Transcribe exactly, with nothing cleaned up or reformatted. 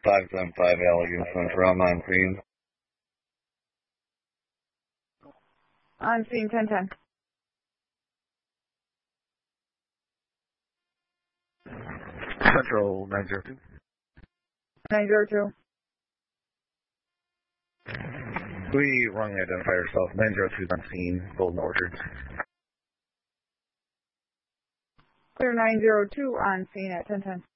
five seven five Allegheny Central on scene. On scene, ten ten. Central nine zero two. nine zero two. We wrongly identified ourselves. nine zero two is on scene, Golden Orchards. Clear nine zero two on scene at ten ten.